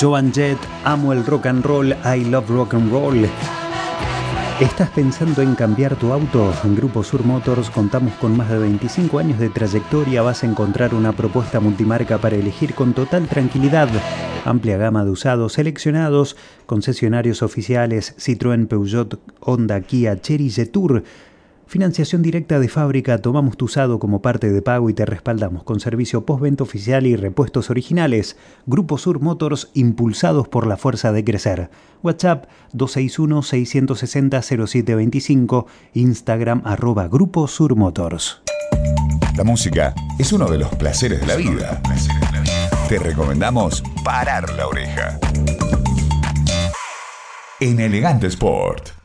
Joan Jett, amo el rock and roll, I love rock and roll. ¿Estás pensando en cambiar tu auto? En Grupo Sur Motors contamos con más de 25 años de trayectoria. Vas a encontrar una propuesta multimarca para elegir con total tranquilidad. Amplia gama de usados seleccionados, concesionarios oficiales Citroën, Peugeot, Honda, Kia, Chery, Jetour. Financiación directa de fábrica, tomamos tu usado como parte de pago y te respaldamos con servicio postventa oficial y repuestos originales. Grupo Sur Motors, impulsados por la fuerza de crecer. WhatsApp 261-660-0725, Instagram @Grupo Sur Motors. La música es uno de los placeres de la vida. Te recomendamos parar la oreja. En Elegante Sport.